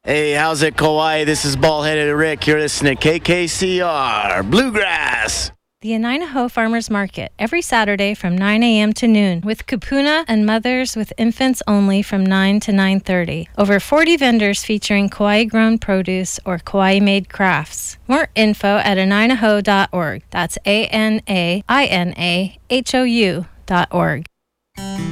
Hey, how's it, Kauai? This is Bald-Headed Rick. You're listening to KKCR Bluegrass. The Anainaho Farmers Market, every Saturday from 9 a.m. to noon, with kupuna and mothers with infants only from 9 to 9:30. Over 40 vendors featuring Kauai-grown produce or Kauai-made crafts. More info at anainaho.org. That's ANAINAHOU.org.